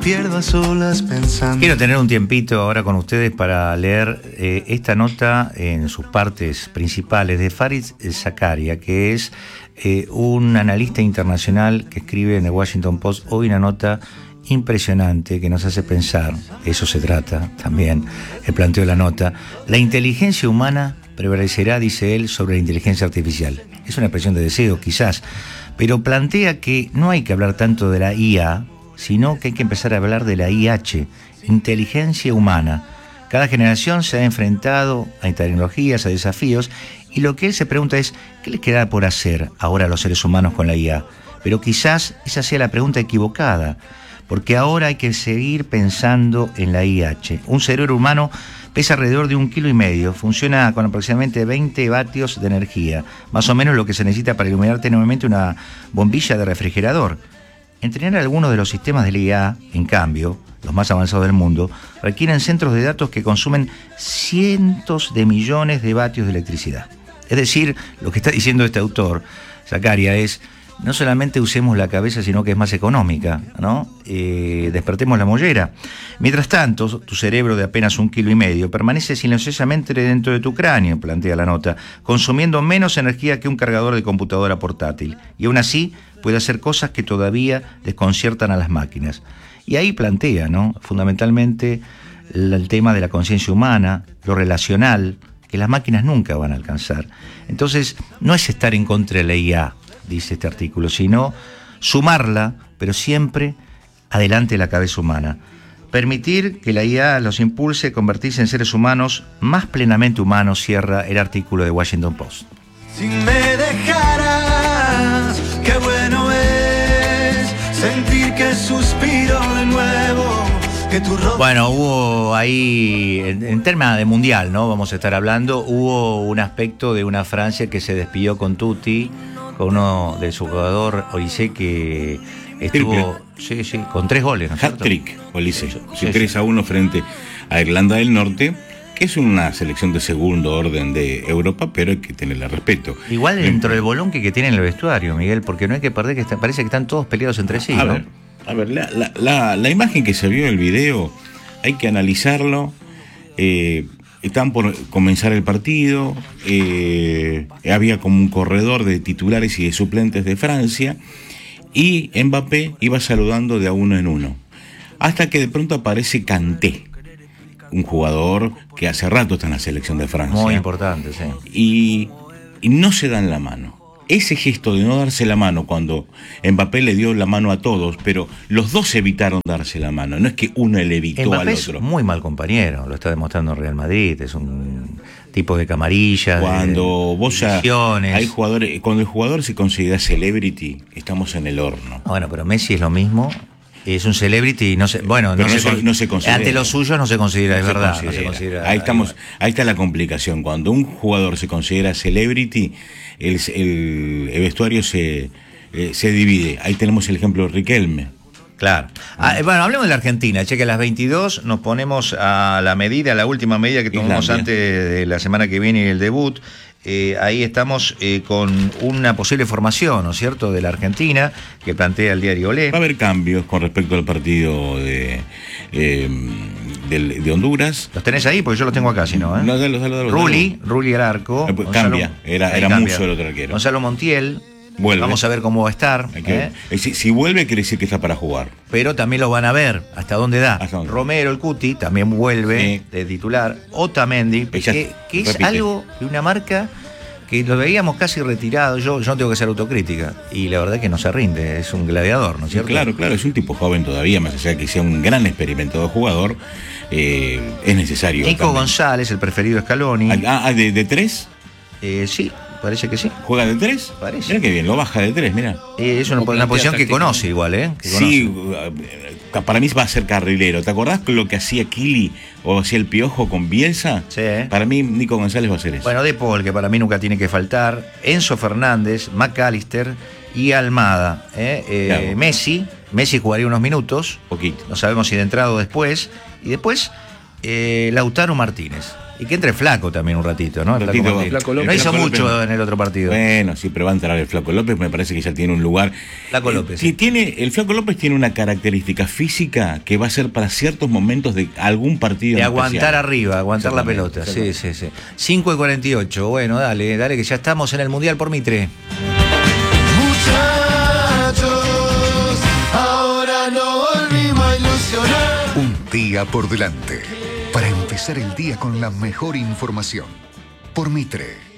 pierdo a solas pensando. Quiero tener un tiempito ahora con ustedes para leer esta nota en sus partes principales de Farid Zakaria, que es un analista internacional que escribe en el Washington Post hoy una nota impresionante que nos hace pensar, eso se trata también, el planteo de la nota. La inteligencia humana prevalecerá, dice él, sobre la inteligencia artificial. Es una expresión de deseo, quizás, pero plantea que no hay que hablar tanto de la IA, sino que hay que empezar a hablar de la IH, inteligencia humana. Cada generación se ha enfrentado a tecnologías, a desafíos, y lo que él se pregunta es, ¿qué les queda por hacer ahora a los seres humanos con la IA? Pero quizás esa sea la pregunta equivocada, porque ahora hay que seguir pensando en la IH. Un cerebro humano pesa alrededor de 1,5 kilos, funciona con aproximadamente 20 vatios de energía, más o menos lo que se necesita para iluminar tenuemente una bombilla de refrigerador. Entrenar algunos de los sistemas de la IA, en cambio, los más avanzados del mundo, requieren centros de datos que consumen cientos de millones de vatios de electricidad. Es decir, lo que está diciendo este autor, Zakaria, es no solamente usemos la cabeza, sino que es más económica, ¿no? Despertemos la mollera. Mientras tanto, tu cerebro de apenas 1,5 kilos permanece silenciosamente dentro de tu cráneo, plantea la nota, consumiendo menos energía que un cargador de computadora portátil. Y aún así, puede hacer cosas que todavía desconciertan a las máquinas. Y ahí plantea, ¿no?, fundamentalmente el tema de la conciencia humana, lo relacional, que las máquinas nunca van a alcanzar. Entonces, no es estar en contra de la IA, dice este artículo, sino sumarla, pero siempre adelante la cabeza humana. Permitir que la IA los impulse a convertirse en seres humanos más plenamente humanos, cierra el artículo de Washington Post. Si me dejaras, qué bueno es sentir que suspiro de nuevo. Bueno, hubo ahí, en términos de mundial, ¿no? Vamos a estar hablando, hubo un aspecto de una Francia que se despidió con Tutti, con uno de su jugador, Olise, que estuvo con 3 goles, ¿no es cierto? Hat-trick, Olise, 3-1 frente a Irlanda del Norte, que es una selección de segundo orden de Europa, pero hay que tenerle respeto. Igual dentro del bolón que tiene en el vestuario, Miguel, porque no hay que perder que parece que están todos peleados entre sí, ¿no? A ver, la imagen que se vio en el video, hay que analizarlo. Están por comenzar el partido, había como un corredor de titulares y de suplentes de Francia, y Mbappé iba saludando de a uno en uno, hasta que de pronto aparece Kanté, un jugador que hace rato está en la selección de Francia. Muy importante, sí. Y no se dan la mano. Ese gesto de no darse la mano cuando Mbappé le dio la mano a todos, pero los dos evitaron darse la mano, no es que uno le evitó Mbappé al otro. Es muy mal compañero, lo está demostrando en Real Madrid, es un tipo de camarilla, cuando hay jugadores, cuando el jugador se considera celebrity, estamos en el horno. Bueno, pero Messi es lo mismo. Es un celebrity y no se, bueno, no se considera. Ante los suyos no se considera, es verdad. No se considera. Ahí está la complicación. Cuando un jugador se considera celebrity, el vestuario se divide. Ahí tenemos el ejemplo de Riquelme. Claro. Bueno, hablemos de la Argentina. Che, que a las 22 nos ponemos a la última medida que tomamos antes de la semana que viene y el debut. Ahí estamos con una posible formación, ¿no es cierto?, de la Argentina, que plantea el diario Olé. Va a haber cambios con respecto al partido de Honduras. ¿Los tenés ahí? Porque yo los tengo acá, si no, ¿eh? No, Rulli al arco. Cambia, era Musso el otro arquero. Gonzalo Montiel. Vuelve. Vamos a ver cómo va a estar. Si vuelve, quiere decir que está para jugar. Pero también lo van a ver hasta dónde da. Romero, el Cuti, también vuelve de titular. Otamendi, que es algo de una marca que lo veíamos casi retirado. Yo no tengo que hacer autocrítica. Y la verdad es que no se rinde. Es un gladiador, ¿no es cierto? Claro, es un tipo joven todavía, más allá de que sea un gran experimentado jugador. Es necesario. Nico González, el preferido de Scaloni. ¿De 3? Sí. Parece que sí. ¿Juega de 3? Parece. Mira que bien, lo baja de 3, mira. Es una posición que conoce igual, ¿eh? Sí, para mí va a ser carrilero. ¿Te acordás lo que hacía Kili o hacía el Piojo con Bielsa? Sí. Para mí, Nico González va a hacer eso. Bueno, De Paul, que para mí nunca tiene que faltar. Enzo Fernández, McAllister y Almada. Claro. Messi jugaría unos minutos. Poquito. No sabemos si de entrada o después. Y después, Lautaro Martínez. Y que entre Flaco también un ratito, ¿no? Flaco López. No hizo Flaco mucho López. en el otro partido. Bueno, sí, pero va a entrar el Flaco López, me parece que ya tiene un lugar. Flaco López, Sí, sí. el Flaco López tiene una característica física que va a ser para ciertos momentos de algún partido. De en aguantar especial. arriba, aguantar la pelota. Sí, sí, sí. 5:48. Bueno, dale, que ya estamos en el Mundial por Mitre. Muchachos, ahora no volvimos a ilusionar. Un día por delante para empezar el día con la mejor información. Por Mitre.